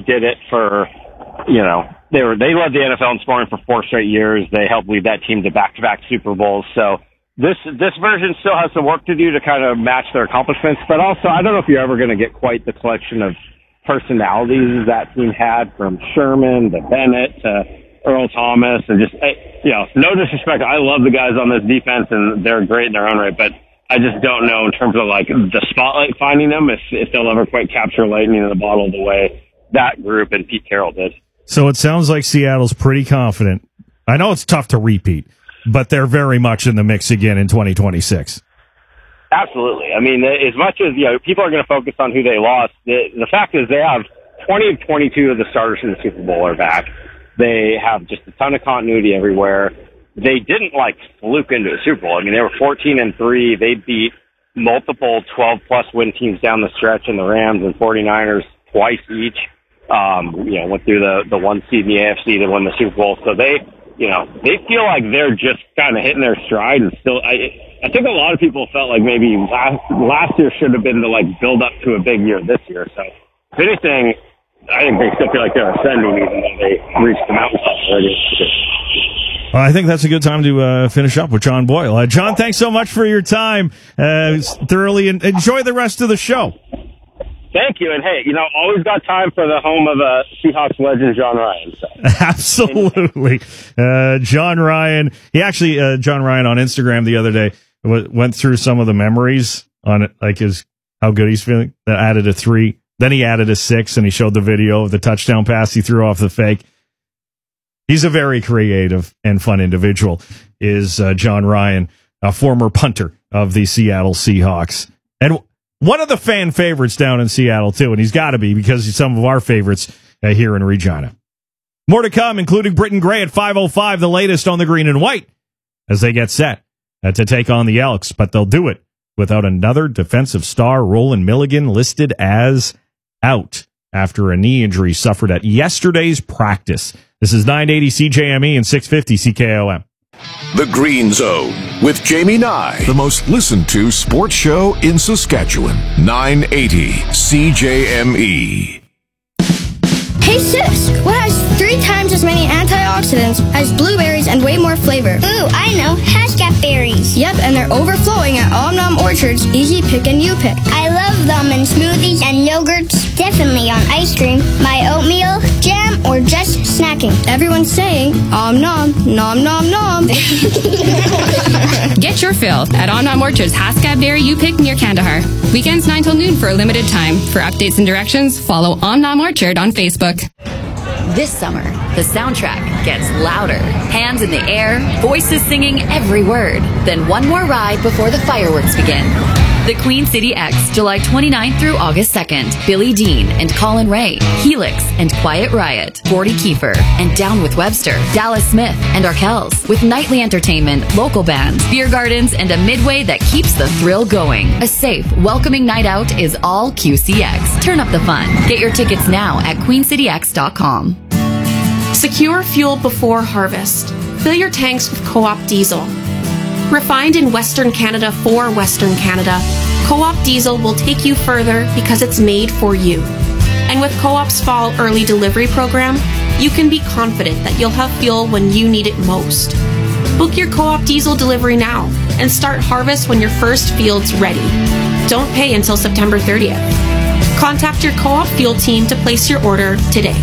did it for, they led the NFL in scoring for 4 straight years. They helped lead that team to back-to-back Super Bowls. So this version still has some work to do to kind of match their accomplishments. But also, I don't know if you're ever going to get quite the collection of personalities that team had, from Sherman to Bennett to Earl Thomas, and just, no disrespect. I love the guys on this defense, and they're great in their own right, but I just don't know in terms of like the spotlight finding them if they'll ever quite capture lightning in the bottle the way that group and Pete Carroll did. So it sounds like Seattle's pretty confident. I know it's tough to repeat, but they're very much in the mix again in 2026. Absolutely. I mean, as much as people are going to focus on who they lost, the fact is they have 20 of 22 of the starters in the Super Bowl are back. They have just a ton of continuity everywhere. They didn't fluke into a Super Bowl. I mean, they were 14-3. They beat multiple 12-plus win teams down the stretch in the Rams and 49ers twice each. Went through the 1 seed in the AFC to win the Super Bowl. So they feel like they're just kind of hitting their stride, and still, I think a lot of people felt like maybe last year should have been the build up to a big year this year. So if anything, I think they still feel like they're ascending even though they reached the mountaintop already. I think that's a good time to finish up with John Boyle. John, thanks so much for your time. Thoroughly enjoy the rest of the show. Thank you. And hey, always got time for the home of Seahawks legend, John Ryan. So. Absolutely. John Ryan. John Ryan on Instagram the other day went through some of the memories on it, how good he's feeling. That added a 3. Then he added a 6, and he showed the video of the touchdown pass he threw off the fake. He's a very creative and fun individual, is John Ryan, a former punter of the Seattle Seahawks. And one of the fan favorites down in Seattle, too, and he's got to be because he's some of our favorites here in Regina. More to come, including Britton Gray at 5:05, the latest on the green and white, as they get set to take on the Elks. But they'll do it without another defensive star, Roland Milligan, listed as out after a knee injury suffered at yesterday's practice. This is 980 CJME and 650 CKOM. The Green Zone with Jamie Nye, the most listened to sports show in Saskatchewan. 980 CJME. Hey sis, what has 3 times as many antioxidants as blueberries and way more flavor? Ooh, I know, Haskell berries. Yep, and they're overflowing at Om Nom Orchard's Easy Pick and You Pick. I love them in smoothies and yogurts, definitely on ice cream, my oatmeal, jam, or just snacking. Everyone's saying, Om Nom, Nom Nom Nom. Get your fill at Om Nom Orchard's Haskell Berry You Pick near Kandahar. Weekends 9 till noon for a limited time. For updates and directions, follow Om Nom Orchard on Facebook. This summer, the soundtrack gets louder. Hands in the air, voices singing every word. Then one more ride before the fireworks begin. The Queen City X, July 29th through August 2nd. Billy Dean and Colin Ray, Helix and Quiet Riot, Gordy Kiefer and Down with Webster, Dallas Smith and Arkells, with nightly entertainment, local bands, beer gardens, and a midway that keeps the thrill going. A safe, welcoming night out is all QCX. Turn up the fun. Get your tickets now at queencityx.com. Secure fuel before harvest. Fill your tanks with Co-op diesel. Refined in Western Canada for Western Canada, Co-op diesel will take you further because it's made for you. And with Co-op's fall early delivery program, you can be confident that you'll have fuel when you need it most. Book your Co-op diesel delivery now and start harvest when your first field's ready. Don't pay until September 30th. Contact your Co-op fuel team to place your order today.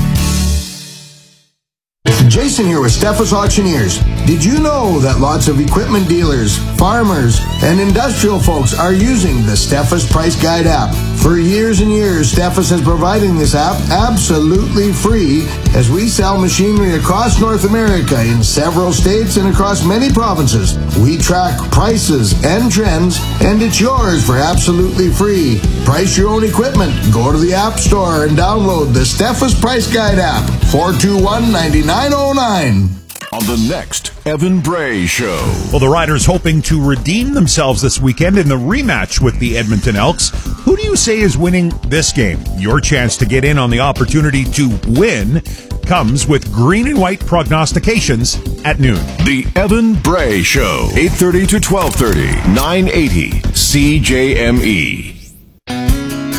Jason here with Steffes Auctioneers. Did you know that lots of equipment dealers, farmers, and industrial folks are using the Steffes Price Guide app? For years and years, Steffes has provided this app absolutely free as we sell machinery across North America in several states and across many provinces. We track prices and trends, and it's yours for absolutely free. Price your own equipment. Go to the App Store and download the Steffes Price Guide app. 421-9909. On the next Evan Bray Show. Well, the Riders hoping to redeem themselves this weekend in the rematch with the Edmonton Elks. Who do you say is winning this game? Your chance to get in on the opportunity to win comes with green and white prognostications at noon. The Evan Bray Show, 8:30 to 12:30, 980 CJME.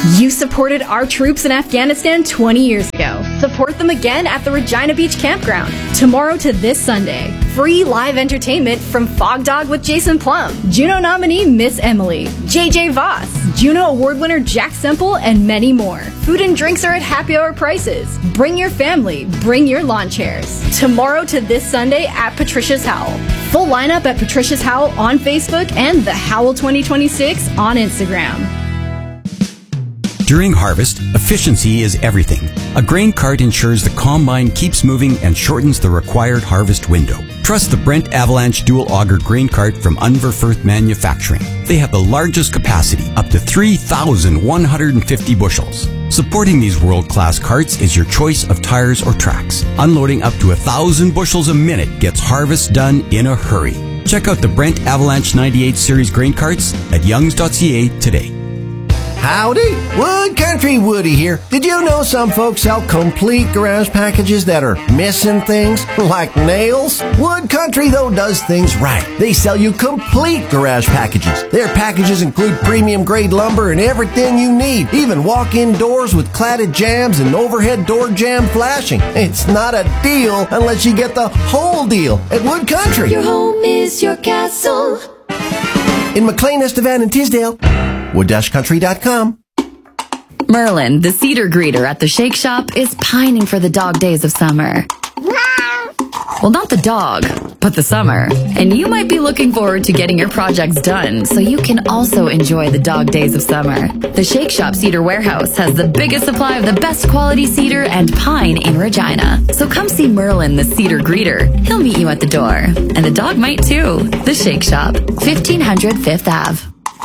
You supported our troops in Afghanistan 20 years ago. Support them again at the Regina Beach Campground. Tomorrow to this Sunday. Free live entertainment from Fog Dog with Jason Plum, Juno nominee Miss Emily, JJ Voss, Juno Award winner Jack Semple, and many more. Food and drinks are at happy hour prices. Bring your family. Bring your lawn chairs. Tomorrow to this Sunday at Patricia's Howl. Full lineup at Patricia's Howl on Facebook and the Howl 2026 on Instagram. During harvest, efficiency is everything. A grain cart ensures the combine keeps moving and shortens the required harvest window. Trust the Brent Avalanche Dual Auger Grain Cart from Unverfirth Manufacturing. They have the largest capacity, up to 3,150 bushels. Supporting these world-class carts is your choice of tires or tracks. Unloading up to 1,000 bushels a minute gets harvest done in a hurry. Check out the Brent Avalanche 98 Series grain carts at youngs.ca today. Howdy, Wood Country Woody here. Did you know some folks sell complete garage packages that are missing things, like nails? Wood Country, though, does things right. They sell you complete garage packages. Their packages include premium grade lumber and everything you need, even walk-in doors with cladded jambs and overhead door jamb flashing. It's not a deal unless you get the whole deal at Wood Country. Your home is your castle. In McLean, Estevan, and Tisdale, wood-country.com. Merlin, the cedar greeter at the Shake Shop, is pining for the dog days of summer. Well, not the dog, but the summer. And you might be looking forward to getting your projects done so you can also enjoy the dog days of summer. The Shake Shop Cedar Warehouse has the biggest supply of the best quality cedar and pine in Regina. So come see Merlin, the cedar greeter. He'll meet you at the door. And the dog might too. The Shake Shop, 1500 Fifth Ave.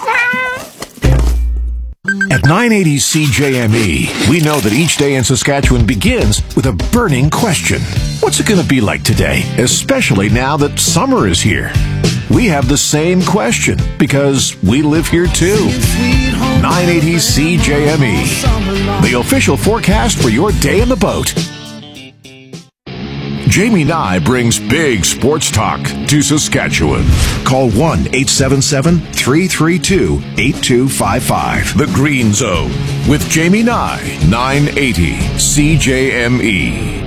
At 980 CJME, we know that each day in Saskatchewan begins with a burning question. What's it going to be like today, especially now that summer is here? We have the same question because we live here too. 980 CJME, the official forecast for your day in the boat. Jamie Nye brings big sports talk to Saskatchewan. Call 1-877-332-8255. The Green Zone with Jamie Nye, 980 CJME.